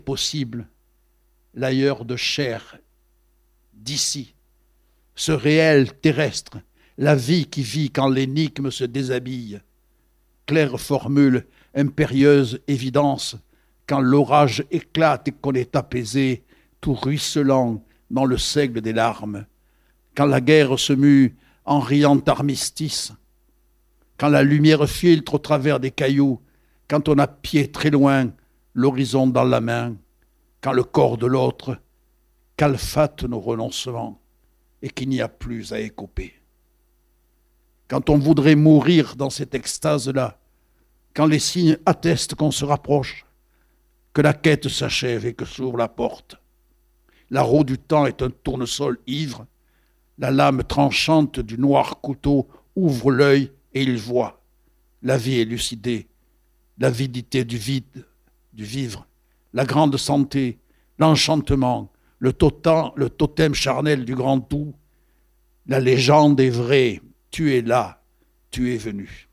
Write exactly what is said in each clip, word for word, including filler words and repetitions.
possible, l'ailleurs de chair, d'ici, ce réel terrestre, la vie qui vit quand l'énigme se déshabille, claire formule, impérieuse évidence, quand l'orage éclate et qu'on est apaisé, tout ruisselant dans le seigle des larmes, quand la guerre se mue en riant armistice, quand la lumière filtre au travers des cailloux, quand on a pied très loin, l'horizon dans la main, quand le corps de l'autre calfate nos renoncements et qu'il n'y a plus à écoper. Quand on voudrait mourir dans cette extase-là, quand les signes attestent qu'on se rapproche, que la quête s'achève et que s'ouvre la porte. La roue du temps est un tournesol ivre, la lame tranchante du noir couteau ouvre l'œil et il voit. La vie élucidée, l'avidité du vide, du vivre, la grande santé, l'enchantement, le totem, le totem charnel du grand tout. La légende est vraie, tu es là, tu es venu.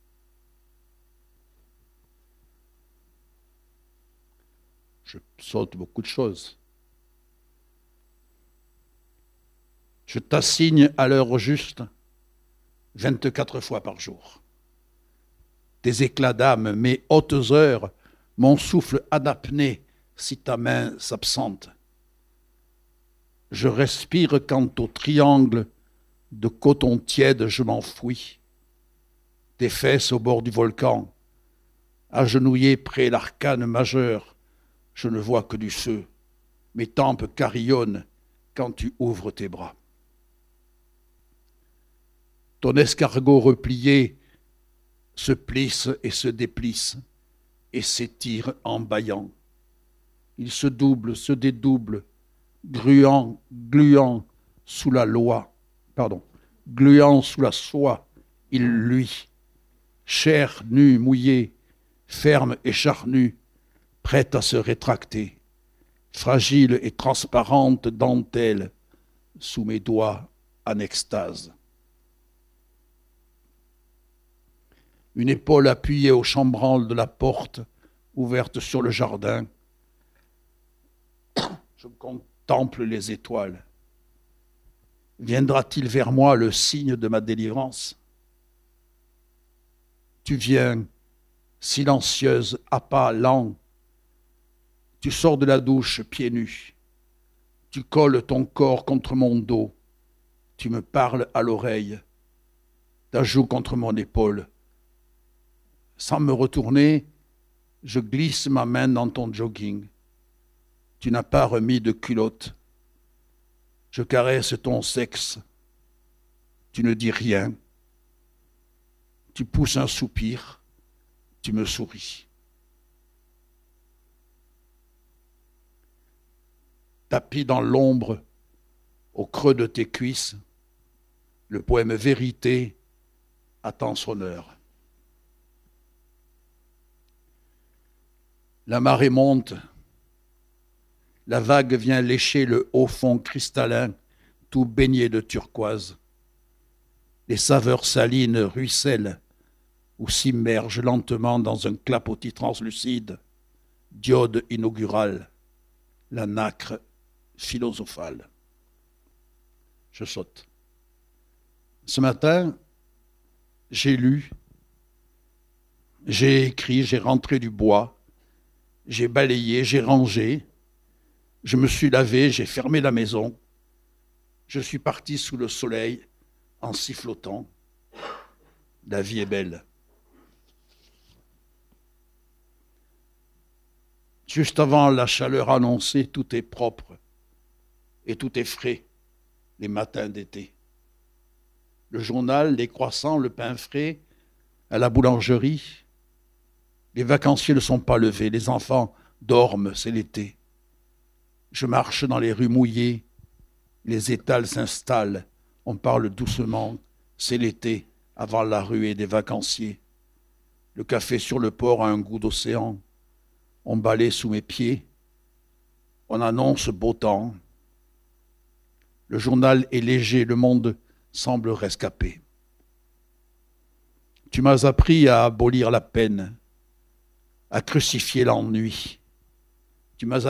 Je saute beaucoup de choses. Je t'assigne à l'heure juste vingt-quatre fois par jour. Tes éclats d'âme, mes hautes heures, mon souffle adapné si ta main s'absente. Je respire quand au triangle de coton tiède je m'enfouis. Tes fesses au bord du volcan, agenouillé près l'arcane majeur, je ne vois que du feu. Mes tempes carillonnent quand tu ouvres tes bras. Ton escargot replié se plisse et se déplisse et s'étire en bâillant. Il se double, se dédouble, gruant, gluant sous la loi, pardon, gluant sous la soie, il luit, chair nue, mouillée, ferme et charnue, prête à se rétracter, fragile et transparente dentelle sous mes doigts en extase. Une épaule appuyée au chambranle de la porte ouverte sur le jardin. Je contemple les étoiles. Viendra-t-il vers moi le signe de ma délivrance? Tu viens, silencieuse, à pas lents. Tu sors de la douche pieds nus. Tu colles ton corps contre mon dos. Tu me parles à l'oreille. Ta joue contre mon épaule. Sans me retourner, je glisse ma main dans ton jogging. Tu n'as pas remis de culotte. Je caresse ton sexe. Tu ne dis rien. Tu pousses un soupir. Tu me souris. Tapis dans l'ombre, au creux de tes cuisses, le poème Vérité attend son heure. La marée monte, la vague vient lécher le haut fond cristallin, tout baigné de turquoise. Les saveurs salines ruissellent ou s'immergent lentement dans un clapotis translucide, diode inaugurale, la nacre philosophale. Je saute. Ce matin, j'ai lu, j'ai écrit, j'ai rentré du bois, j'ai balayé, j'ai rangé, je me suis lavé, j'ai fermé la maison, je suis parti sous le soleil en sifflotant. La vie est belle. Juste avant la chaleur annoncée, tout est propre et tout est frais, les matins d'été. Le journal, les croissants, le pain frais, à la boulangerie. Les vacanciers ne sont pas levés, les enfants dorment, c'est l'été. Je marche dans les rues mouillées, les étals s'installent, on parle doucement, c'est l'été, avant la ruée des vacanciers. Le café sur le port a un goût d'océan, on balaie sous mes pieds, on annonce beau temps. Le journal est léger, le monde semble rescapé. Tu m'as appris à abolir la peine, à crucifier l'ennui. Tu m'as